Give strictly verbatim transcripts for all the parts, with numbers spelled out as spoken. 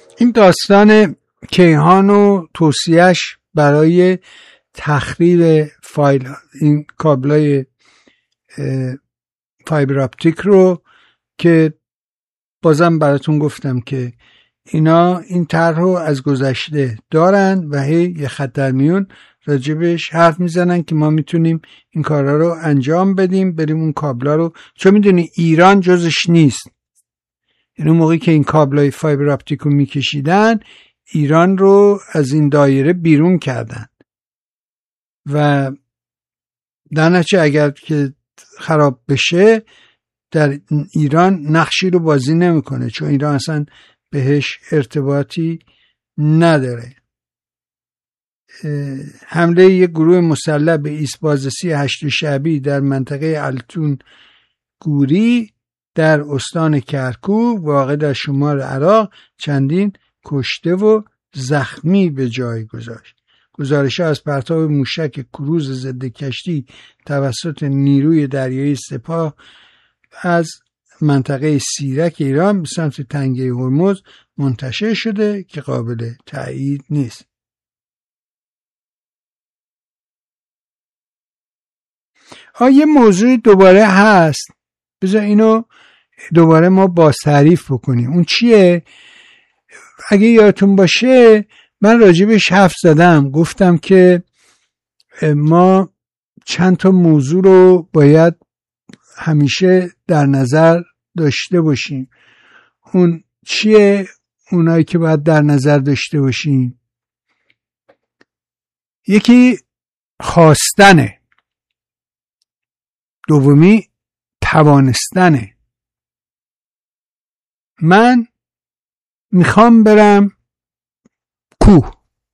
این داستان کیهان و توصیهش برای تخریب فایل این کابلای فایبر اپتیک رو که بازم براتون گفتم که اینا این طرح رو از گذشته دارن و هی یه خط در میون راجبش حرف میزنن که ما میتونیم این کارا رو انجام بدیم، بریم اون کابلا رو، چون میدونی ایران جزش نیست. یعنی موقعی که این کابلای فایبر اپتیک رو میکشیدن ایران رو از این دایره بیرون کردن و در نتیجه اگر که خراب بشه در ایران نقشی رو بازی نمیکنه، چون ایران اصلا بهش ارتباطی نداره. حمله یک گروه مسلح به ایست بازرسی هشت شعبی در منطقه التون گوری در استان کرکوک واقع در شمال عراق چندین کشته و زخمی به جای گذاشت. گزارش‌ها از پرتاب موشک کروز ضد کشتی توسط نیروی دریایی سپاه از منطقه سیرک ایران به سمت تنگه هرمز منتشر شده که قابل تأیید نیست. یه موضوع دوباره هست، بذار اینو دوباره ما باز تعریف بکنیم. اون چیه؟ اگه یادتون باشه من راجبش حرف زدم، گفتم که ما چند تا موضوع رو باید همیشه در نظر داشته باشیم. اون چیه؟ اونایی که باید در نظر داشته باشیم، یکی خواستنه، دومی توانستنه. من میخوام برم کوه،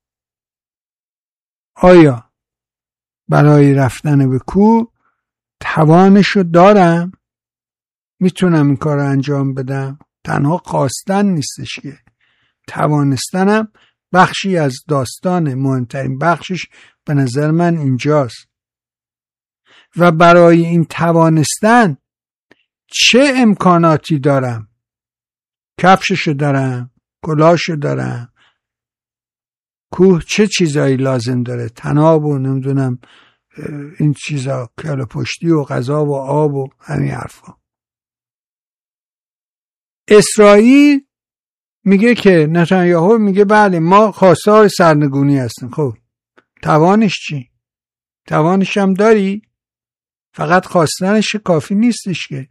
آیا برای رفتن به کوه توانشو دارم؟ میتونم این کار رو انجام بدم؟ تنها خواستن نیستش که توانستنم بخشی از داستان، مهمترین بخشش به نظر من اینجاست. و برای این توانستن چه امکاناتی دارم؟ کفششو دارم؟ کلاهشو دارم؟ کوه چه چیزایی لازم داره؟ تناب و نمیدونم این چیزا، کالا پشتی و غذا و آب و همین حرفا. اسرائیل میگه که نتانیاهو میگه بله ما خواستار سرنگونی هستیم. خب توانش چی؟ توانش هم داری؟ فقط خواستنش کافی نیستش که.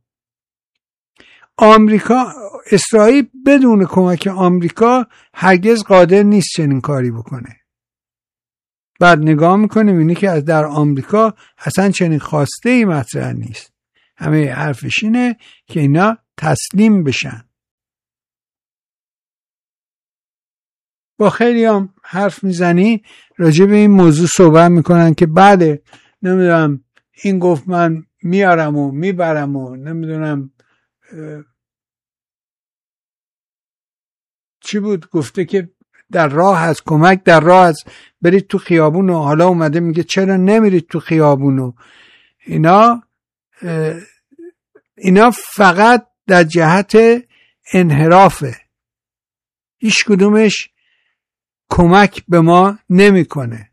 آمریکا، اسرائیل بدون کمک آمریکا هرگز قادر نیست چنین کاری بکنه. بعد نگاه میکنیم اینی که از در آمریکا اصلا چنین خواسته ای مطرح نیست. همه حرفش اینه که اینا تسلیم بشن. با خیلی هم حرف میزنی راجع به این موضوع صحبت میکنن که بعد نمیدونم این گفت من میارم و میبرم و نمیدونم چی بود، گفته که در راه از کمک در راه از برید تو خیابون و حالا اومده میگه چرا نمیرید تو خیابون و اینا. اینا فقط در جهت انحرافه، هیچ کدومش کمک به ما نمیکنه.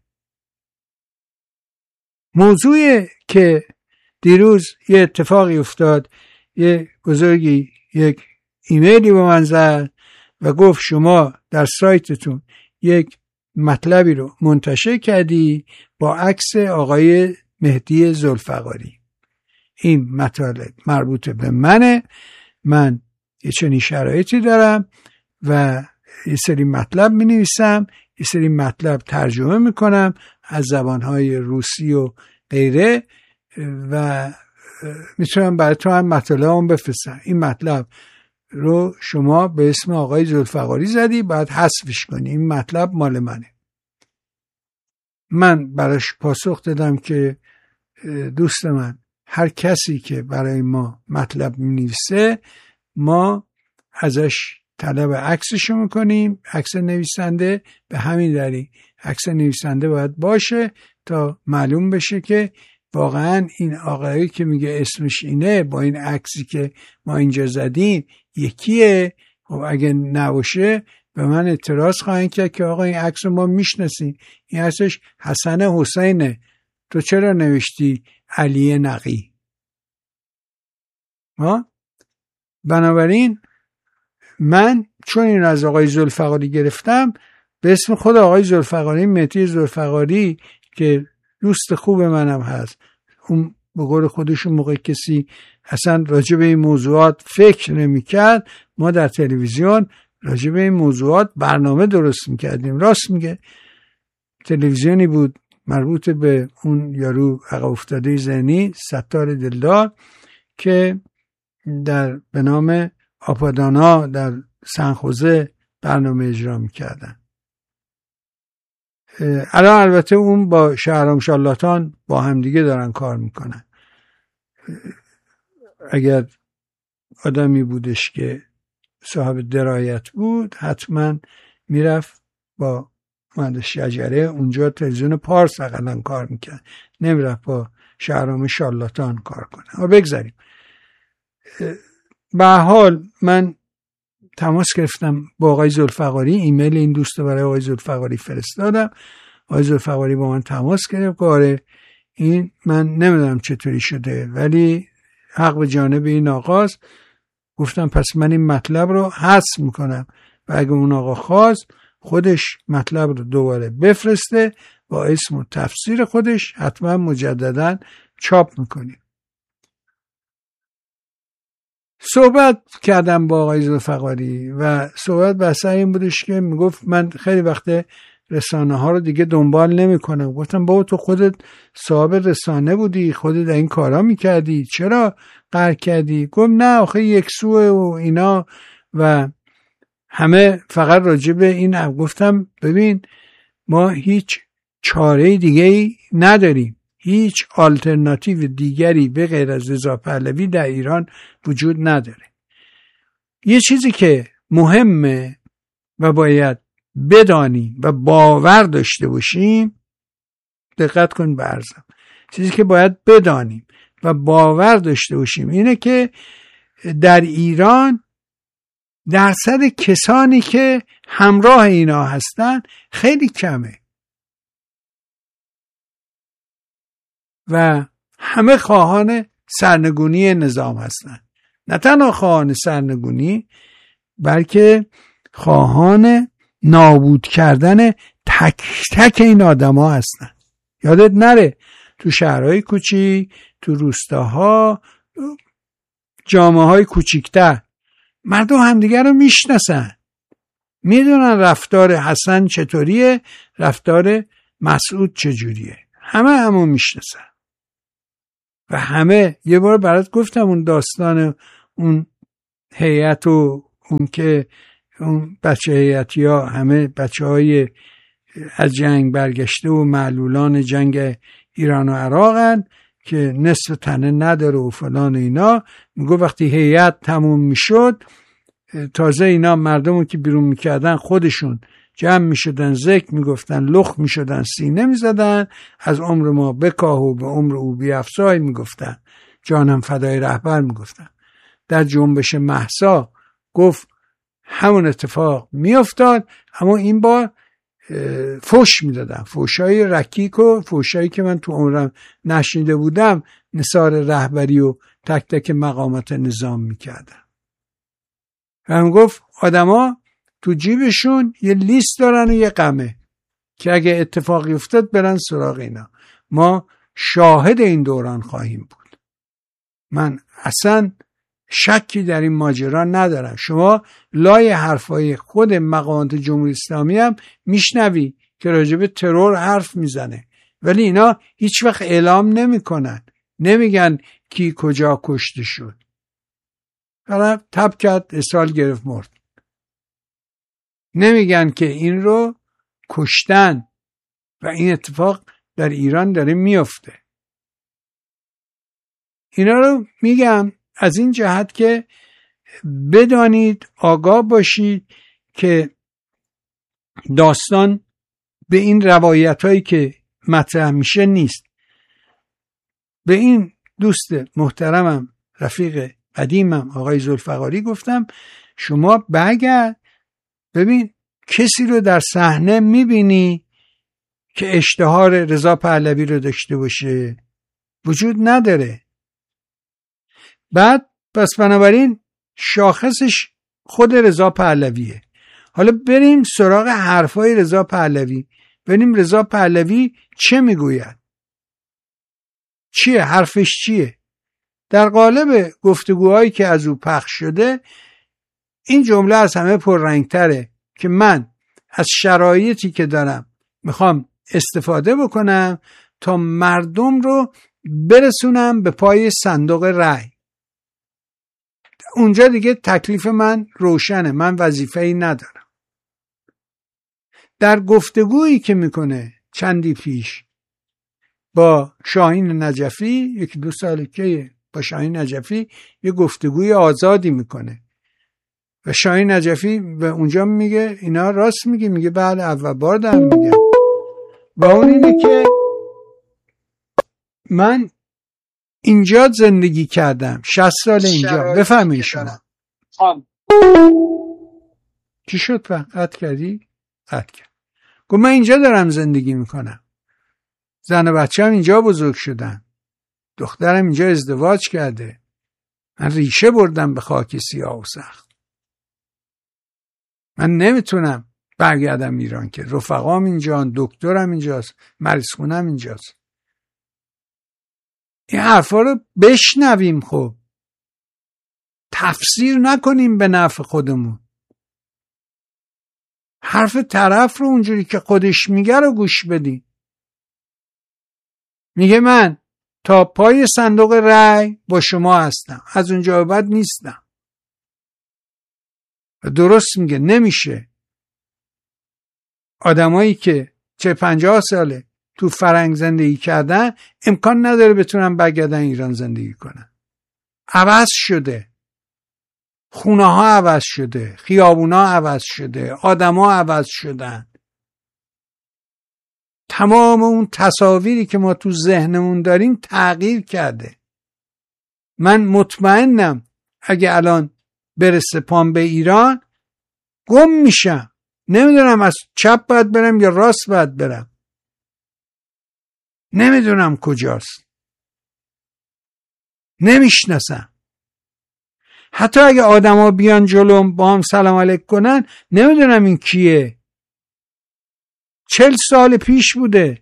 موضوعی که دیروز یه اتفاقی افتاد، یه بزرگی یک ایمیلی به من زد و گفت شما در سایتتون یک مطلبی رو منتشر کردی با عکس آقای مهدی ذوالفقاری. این مطلب مربوط به منه، من یه چنین شرایطی دارم و یه سری مطلب می نویسم، یه سری مطلب ترجمه می کنم از زبانهای روسی و غیره و میتونم برای تو هم مطلب هم بفرستم. این مطلب رو شما به اسم آقای ذوالفقاری زدی، باید حذفش کنی، این مطلب مال منه. من براش پاسخ دادم که دوست من، هر کسی که برای ما مطلب می‌نویسه ما ازش طلب عکسشو میکنیم، عکس نویسنده. به همین دلیل عکس نویسنده باید باشه تا معلوم بشه که واقعا این آقایی که میگه اسمش اینه با این عکسی که ما اینجا زدیم یکیه خب اگه نباشه به من اعتراض خواهند کرد که آقا این عکس رو ما میشناسیم، این عکسش حسن حسینه، تو چرا نوشتی علی نقی؟ ها؟ بنابراین من چون این از آقای ذوالفقاری گرفتم، به اسم خود آقای ذوالفقاری، مهدی ذوالفقاری که دوست خوب منم هست، اون به قول خودشون موقع کسی اصلا راجع به این موضوعات فکر نمی کرد، ما در تلویزیون راجع به این موضوعات برنامه درست میکردیم. راست میگه، تلویزیونی بود مربوط به اون یارو عقب افتاده ذهنی ستار دلدار که در به نام آپادانا در سنخوزه برنامه اجرا میکردن. الان البته اون با شهرام شارلاتان با همدیگه دارن کار میکنن. اگر آدمی بودش که صاحب درایت بود حتما میرفت با مهندس شجره اونجا تلویزیون پارس اقلا کار میکرد، نمیرفت با شهرام شارلاتان کار کنه. ها بگذاریم. به حال من تماس گرفتم با آقای ذوالفقاری، ایمیل این دوست برای آقای ذوالفقاری فرستادم. آقای ذوالفقاری با من تماس گرفت که آره این من نمیدونم چطوری شده ولی حق به جانب این آقاست. گفتم پس من این مطلب رو حذف میکنم و اگه اون آقا خواست خودش مطلب رو دوباره بفرسته با اسم و تفسیر خودش، حتما مجددا چاپ میکنیم. صحبت کردم با آقای ذوالفقاری و صحبت بحث این بودش که میگفت من خیلی وقت رسانه ها رو دیگه دنبال نمی کنم. گفتم بابا تو خودت صاحب رسانه بودی، خودت این کارا میکردی، چرا قهر کردی؟ گفت نه آخه یک سوه و اینا و همه فقط راجع به این. گفتم ببین ما هیچ چاره دیگه ای نداریم، هیچ آلترناتیو دیگری به غیر از رضا پهلوی در ایران وجود نداره. یه چیزی که مهمه و باید بدانیم و باور داشته باشیم، دقت کن به عرضم، چیزی که باید بدانیم و باور داشته باشیم اینه که در ایران درصد کسانی که همراه اینا هستن خیلی کمه و همه خواهان سرنگونی نظام هستن. نه تنها خواهان سرنگونی بلکه خواهان نابود کردن تک تک این آدم ها هستن. یادت نره تو شهرهای کوچیک، تو روستاها، جامعه های کوچیکتر مردم همدیگر رو میشناسن، میدونن رفتار حسن چطوریه، رفتار مسعود چجوریه، همه همون میشناسن. و همه یه بار برات گفتم اون داستان اون هیئت و اون که اون بچه هیئتی ها همه بچه های از جنگ برگشته و معلولان جنگ ایران و عراقن که نصف تنه نداره و فلان اینا. میگو وقتی هیئت تموم میشد تازه اینا مردمو که بیرون میکردن خودشون جمع میشدن، ذکر میگفتن، لخ میشدن، سینه میزدن، از عمر ما بکاه و به عمر او بیفزای میگفتن، جانم فدای رهبر میگفتن. در جنبش مهسا گفت همون اتفاق میافتاد، اما این بار فوش میدادن، فوشای رکیک و فوشایی که من تو عمرم نشنیده بودم، نثار رهبری و تک تک مقامات نظام میکردن. هم گفت آدما تو جیبشون یه لیست دارن و یه قمه که اگه اتفاقی افتاد برن سراغ اینا. ما شاهد این دوران خواهیم بود. من اصلا شکی در این ماجرا ندارم. شما لای حرفای خود مقامات جمهوری اسلامی هم میشنوی که راجع به ترور حرف میزنه، ولی اینا هیچ وقت اعلام نمیکنن، نمیگن کی کجا کشته شد. حالا تب کرد اسهال گرفت مرد. نمیگن که این رو کشتن و این اتفاق در ایران داره میفته. اینا رو میگم از این جهت که بدانید، آگاه باشید که داستان به این روایت هایی که مطرح میشه نیست. به این دوست محترمم، رفیق قدیمم آقای ذوالفقاری گفتم شما برگرد ببین کسی رو در صحنه میبینی که اشتهار رضا پهلوی رو داشته باشه؟ وجود نداره. بعد پس بنابراین شاخصش خود رضا پهلویه. حالا بریم سراغ حرفای رضا پهلوی، ببینیم رضا پهلوی چه میگوید، چیه حرفش، چیه. در قالب گفتگوهایی که از او پخش شده این جمله از همه پررنگتره که من از شرایطی که دارم میخوام استفاده بکنم تا مردم رو برسونم به پای صندوق رای. اونجا دیگه تکلیف من روشنه، من وظیفه‌ای ندارم. در گفتگویی که میکنه چندی پیش با شاهین نجفی، یک دو سال که با شاهین نجفی یه گفتگوی آزادی میکنه و شاهین نجفی به اونجا میگه اینا راست میگه، میگه بعد اول بار دارم میگم و اون اینه که من اینجا زندگی کردم شصت سال اینجا. بفهمین شما چی شد؟ قطع کردی؟ قطع کرد. گفت من اینجا دارم زندگی میکنم، زن و بچه هم اینجا بزرگ شدن، دخترم اینجا ازدواج کرده، من ریشه بردم به خاک سیاه و سخت. من نمیتونم برگردم ایران که رفقام اینجا، دکترم اینجاست، مریض خونم اینجاست. این حرفا رو بشنویم، خب تفسیر نکنیم به نفع خودمون. حرف طرف رو اونجوری که خودش میگه رو گوش بدیم. میگه من تا پای صندوق رای با شما هستم، از اونجا بعد نیستم. درست میگه، نمیشه آدمایی که چه پنجاه ساله تو فرنگ زندگی کردن امکان نداره بتونن برگردن ایران زندگی کنن. عوض شده، خونه ها عوض شده، خیابونا عوض شده، آدم ها عوض شدن. تمام اون تصاویری که ما تو ذهنمون داریم تغییر کرده. من مطمئنم اگه الان برسه پام به ایران گم میشم، نمیدونم از چپ باید برم یا راست باید برم، نمیدونم کجاست، نمیشناسم. حتی اگه آدم ها بیان جلوم با هم سلام علیک کنن نمیدونم این کیه. چل سال پیش بوده،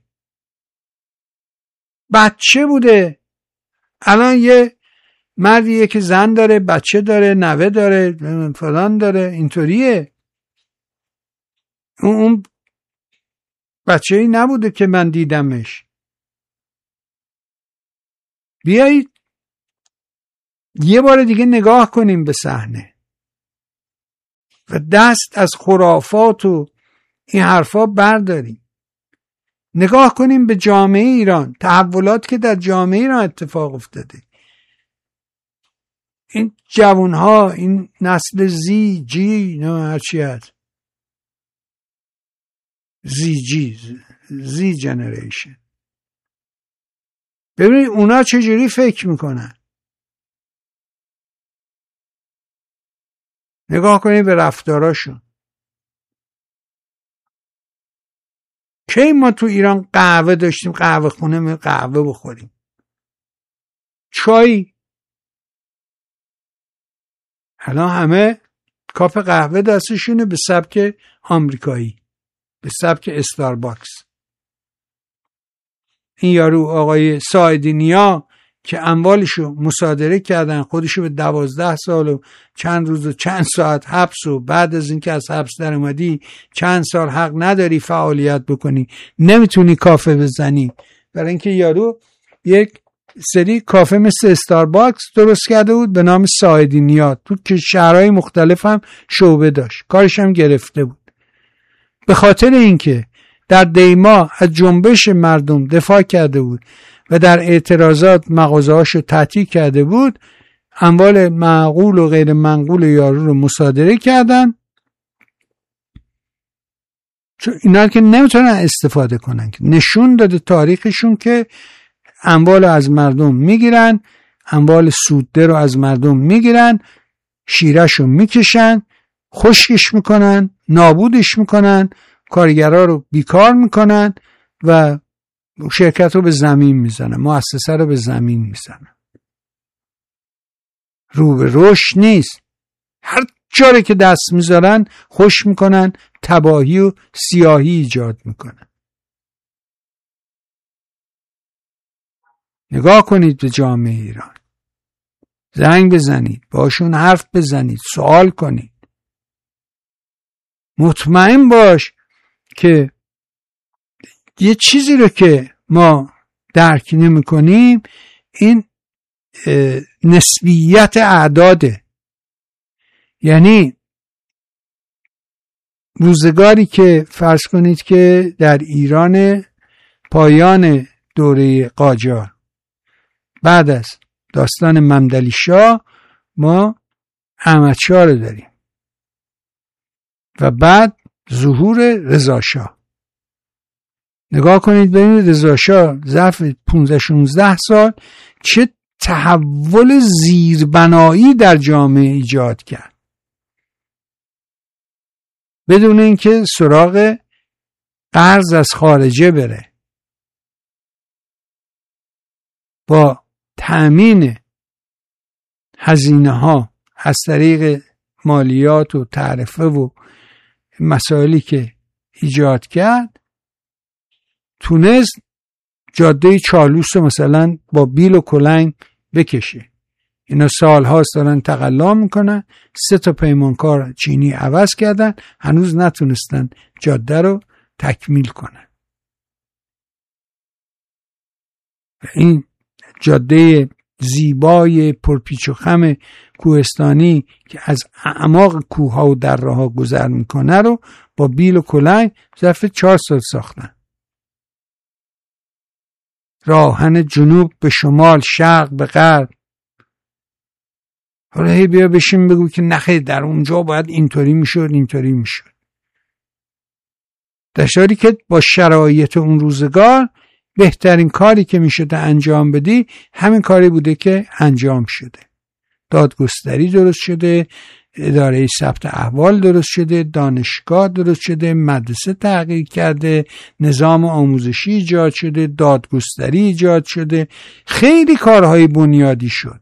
بچه بوده، الان یه مردیه که زن داره، بچه داره، نوه داره، فلان داره، اینطوریه. اون, اون بچه ای نبوده که من دیدمش. بیایید یه بار دیگه نگاه کنیم به صحنه و دست از خرافات و این حرفا برداریم. نگاه کنیم به جامعه ایران، تحولات که در جامعه ایران اتفاق افتاده. این جوانها، این نسل زی جی نه هرچی هست، زی جی زی جنریشن، ببینید اونا چجوری فکر میکنن. نگاه کنید به رفتاراشون. کی ما تو ایران قهوه داشتیم، قهوه خونه می قهوه بخوریم، چای؟ الان همه کاپ قهوه دستشونه به سبک آمریکایی، به سبک استارباکس. این یارو آقای ساعدینیا که اموالشو مصادره کردن، خودشو به دوازده سال و چند روز و چند ساعت حبس و بعد از اینکه از حبس در اومدی چند سال حق نداری فعالیت بکنی، نمیتونی کافه بزنی، برای اینکه یارو یک سری کافه مثل استارباکس درست کرده بود به نام ساعدینیا، تو که شهرهای مختلف هم شعبه داشت، کارش هم گرفته بود. به خاطر اینکه در دیما از جنبش مردم دفاع کرده بود و در اعتراضات مغازه‌هاشو تعطیل کرده بود، اموال معقول و غیر منقول یارو رو مصادره کردن، چون اینا که نمیتونن استفاده کنن. نشون داده تاریخشون که اموال از مردم میگیرن، اموال سودده رو از مردم میگیرن، شیرهشو میکشن، خشکش میکنن، نابودش میکنن، کارگرها رو بیکار میکنن و شرکت رو به زمین میزنن، مؤسسه رو به زمین میزنن. رو به رشد نیست. هر جاره که دست میذارن خوش میکنن، تباهی و سیاهی ایجاد میکنن. نگاه کنید به جامعه ایران، زنگ بزنید، باشون حرف بزنید، سوال کنید. مطمئن باش که یه چیزی رو که ما درک نمی کنیم این نسبیت اعداده. یعنی روزگاری که فرض کنید که در ایران پایان دوره قاجار بعد از داستان ممدلی شاه ما احمد شاه رو داریم و بعد ظهور رضا شاه. نگاه کنید ببینید رضا شاه ظرف پانزده شانزده سال چه تحول زیربنایی در جامعه ایجاد کرد بدون اینکه سراغ قرض از خارجه بره. با تأمین هزینه ها از طریق مالیات و تعرفه و مسائلی که ایجاد کرد تونست جاده چالوس مثلا با بیل و کلنگ بکشه. اینا سالهاست دارن تقلا میکنن. سه تا پیمانکار چینی عوض کردن، هنوز نتونستن جاده رو تکمیل کنن. این جاده زیبای پرپیچ و خم کوهستانی که از اعماق کوهها و دره‌ها گذر میکنه رو با بیل و کلنگ ظرف چهار سال ساختن. راهن جنوب به شمال، شرق به غرب. حالا هی بیا بشین بگو که نخیر در اونجا باید اینطوری میشد اینطوری میشد، در حالی که با شرایط اون روزگار بهترین کاری که میشده انجام بدی همین کاری بوده که انجام شده. دادگستری درست شده، اداره ثبت احوال درست شده، دانشگاه درست شده، مدرسه تغییر کرده، نظام آموزشی ایجاد شده، دادگستری ایجاد شده، خیلی کارهای بنیادی شد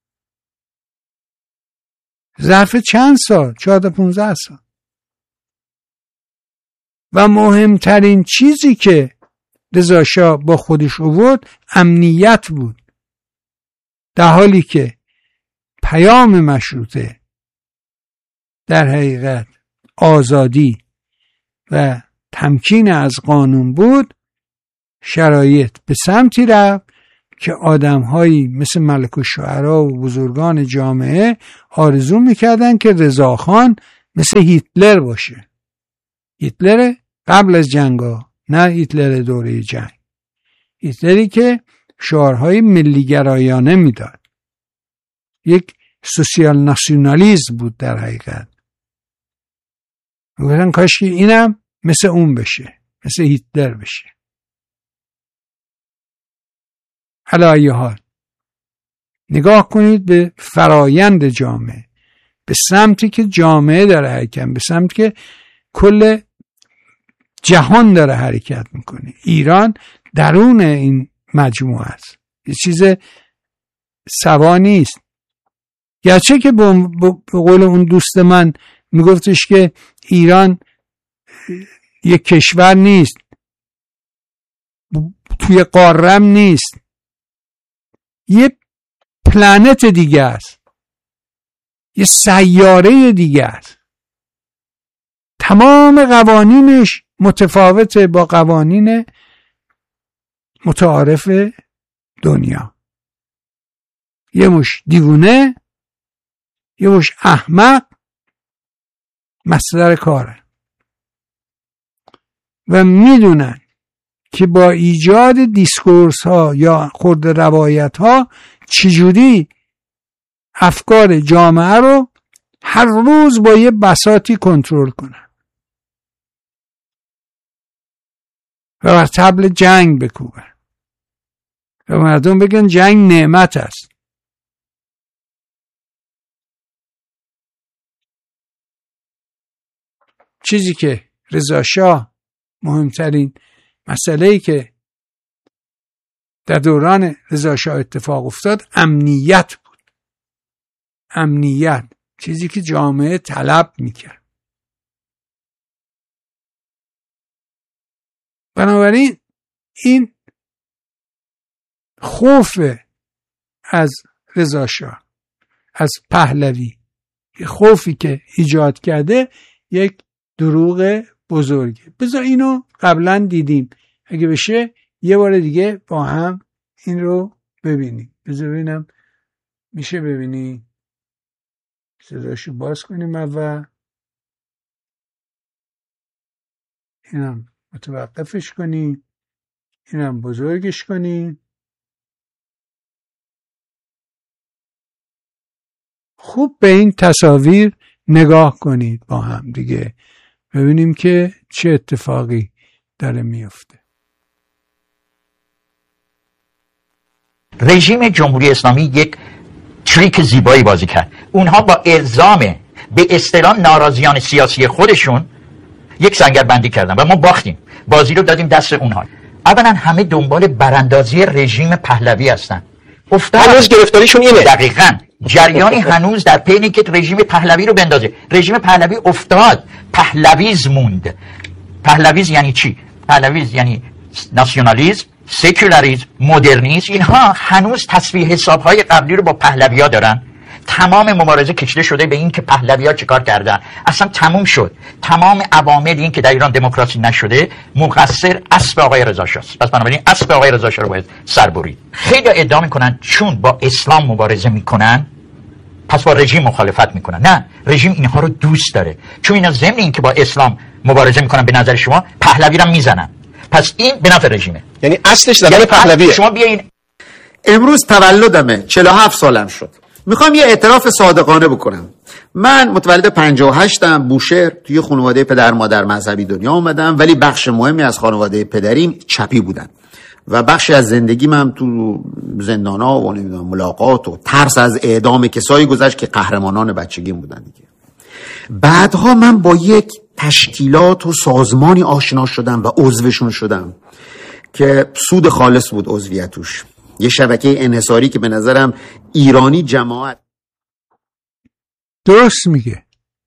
ظرف چند سال، چهارده پونزده سال. و مهمترین چیزی که رضا شاه با خودش آورد امنیت بود، در حالی که پیام مشروطه در حقیقت آزادی و تمکین از قانون بود. شرایط به سمتی رفت که آدم‌هایی مثل ملک الشعرا و بزرگان جامعه آرزو می‌کردن که رضاخان مثل هیتلر باشه. هیتلر قبل از جنگا، نه هیتلر دوره جنگ. هیتلری که شعارهای ملیگرایانه میداد، یک سوسیال ناسیونالیسم بود در حقیقت. میگفتن کاش که اینم مثل اون بشه، مثل هیتلر بشه. علی ای حال نگاه کنید به فرایند جامعه، به سمتی که جامعه داره حرکت، به سمتی که کل جهان داره حرکت میکنه. ایران درون این مجموعه است، یه چیز سوا نیست. گرچه که به قول اون دوست من میگفتش که ایران یک کشور نیست، توی قارم نیست، یه پلنت دیگه است، یه سیاره دیگه است. تمام قوانینش متفاوته با قوانین متعارف دنیا. یه مش دیوونه، یه مش احمق مصدر کاره و میدونن که با ایجاد دیسکورس ها یا خرد روایت ها چجوری افکار جامعه رو هر روز با یه بساطی کنترل کنن و بر طبل جنگ بکوبن و مردم بگن جنگ نعمت است. چیزی که رضا شاه مهمترین مسئله‌ای که در دوران رضا شاه اتفاق افتاد امنیت بود. امنیت چیزی که جامعه طلب میکرد. بنابراین این خوف از رضا شاه، از پهلوی، خوفی که ایجاد کرده یک دروغ بزرگه. بذار اینو قبلا دیدیم، اگه بشه یه بار دیگه با هم این رو ببینیم. بذار ببینم میشه ببینی. صداشو باز کنیم اول، اینم متوقفش کنیم، اینم بزرگش کنیم. خوب به این تصاویر نگاه کنید با هم دیگه، ببینیم که چه اتفاقی داره میفته. رژیم جمهوری اسلامی یک تریک زیبایی بازی کرد. اونها با الزام به اصطلاح ناراضیان سیاسی خودشون یک سنگربندی کردن و ما باختیم، بازی رو دادیم دست اونها. اولا همه دنبال براندازی رژیم پهلوی هستن. افتاد هنوز گرفتاریشون اینه. دقیقاً جریانی هنوز در پینی که رژیم پهلوی رو بندازه. رژیم پهلوی افتاد، پهلویز موند. پهلویز یعنی چی؟ پهلویز یعنی ناسیونالیسم، سکولاریسم، مدرنیسم. اینها هنوز تصفیه حسابهای قبلی رو با پهلوی‌ها دارن. تمام مبارزه کشیده شده به این که پهلوی‌ها چیکار کردن. اصلا تموم شد. تمام عوامل این که در ایران دموکراسی نشده مقصر اسب آقای رضا شاه است. پس بنابراین اسب آقای رضا شاه رو باید سر برید. خیلی ادعا میکنن چون با اسلام مبارزه میکنن پس با رژیم مخالفت میکنن. نه، رژیم اینها رو دوست داره، چون اینا ضمن این که با اسلام مبارزه میکنن به نظر شما پهلوی رو میزنن. پس این به نفع رژیمه. یعنی اصلش زدن پهلویه. شما بیاین. امروز تولدمه، چهل و هفت سالم شد. میخوام یه اعتراف صادقانه بکنم. من متولد پنجاه و هشتم، بوشهر، توی خانواده پدر مادر مذهبی دنیا اومدم، ولی بخش مهمی از خانواده پدریم چپی بودن و بخشی از زندگیم هم تو زندانا و نمیدونم ملاقات و ترس از اعدام کسایی گذشت که قهرمانان بچگیم بودن دیگه. بعدها من با یک تشکیلات و سازمانی آشنا شدم و عضوشون شدم که سود خالص بود عضویتوش. یه شبکه انحصاری که به نظرم ایرانی جماعت. درست میگه.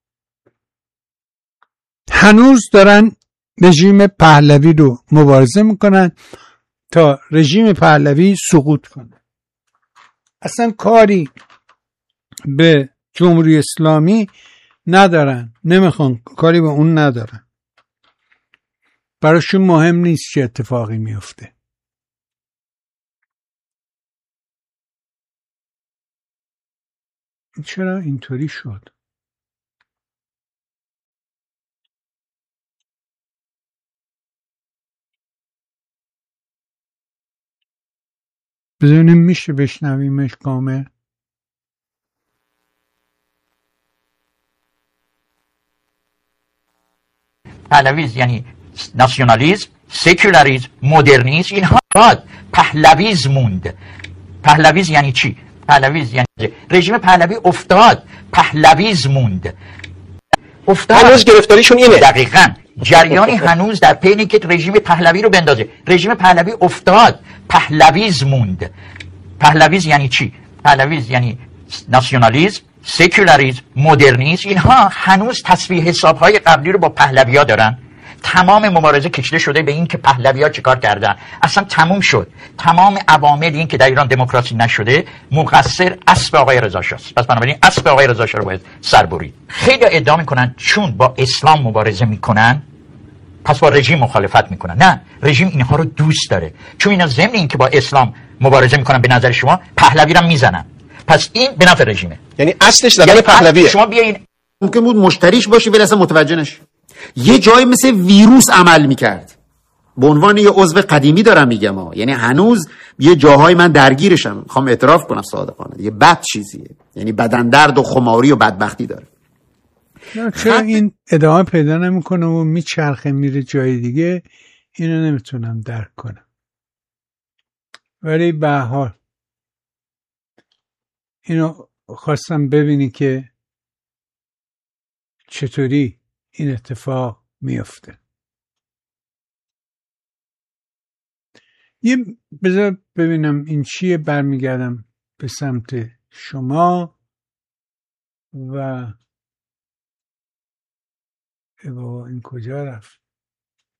هنوز دارن رژیم پهلوی رو مبارزه میکنن تا رژیم پهلوی سقوط کنه. اصلا کاری به جمهوری اسلامی ندارن، نمیخوان، کاری به اون ندارن. براشون مهم نیست چه اتفاقی میفته. چرا اینطوری شد؟ بزنیم میشه بشنویمش کامل. پهلویز یعنی ناسیونالیسم، سکولاریسم، مدرنیسم. اینها پهلویز موند. پهلویز یعنی چی؟ پهلویز یعنی رژیم پهلوی افتاد، پهلویز موند. افتاد. هنوز گرفتاریشون اینه. دقیقاً جریانی هنوز در پینی که رژیم پهلوی رو بندازه. رژیم پهلوی افتاد، پهلویز موند. پهلویز یعنی چی؟ پهلویز یعنی ناسیونالیسم، سکولاریسم، مدرنیسم. اینها هنوز تصفیه حسابهای قبلی رو با پهلوی‌ها دارن. تمام مبارزه کشیده شده به این که پهلوی‌ها چیکار کردن. اصلا تموم شد. تمام عوامل این که در ایران دموکراسی نشده مقصر اسب آقای رضا شاه است. پس بنابراین اسب آقای رضا شاه رو باید سر برید. خیلی ادعا میکنن چون با اسلام مبارزه میکنن پس با رژیم مخالفت میکنن. نه، رژیم اینها رو دوست داره، چون اینا ضمن این که با اسلام مبارزه میکنن به نظر شما پهلوی رو میزنن. پس این به نفع رژیمه. یعنی اصلش زدن پهلویه. شما بیاین. ممکن بود مشتریش باشی ولی اصلا متوجه نشی. یه جایی مثل ویروس عمل میکرد. به عنوان یه عضو قدیمی دارم میگم ها. یعنی هنوز یه جاهای من درگیرشم، میخوام اعتراف کنم صادقانه. دیگه بد چیزیه، یعنی بدن درد و خماری و بدبختی داره. چرا این ادامه پیدا نمیکنه و میچرخه میره جای دیگه؟ اینو نمیتونم درک کنم. ولی به هر حال اینو خواستم ببینی که چطوری این اتفاق میفته. یه بذار ببینم این چیه، برمیگردم به سمت شما و ای بابا این کجا رفت؟